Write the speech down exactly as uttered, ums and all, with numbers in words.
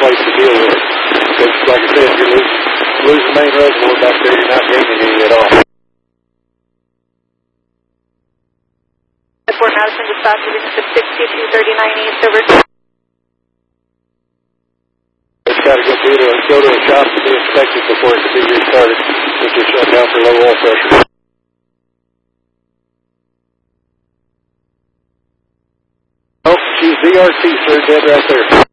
place to deal with it. Because, like I said, you're losing, losing main reservoir back there, you're not gaining any at all. Fort Madison dispatch is sixty-two thirty-nine east over. It's got to go, to a, go to a shop to be inspected before it can be restarted, which is shut down for low oil pressure. Oh, she's V R T, sir, dead right there.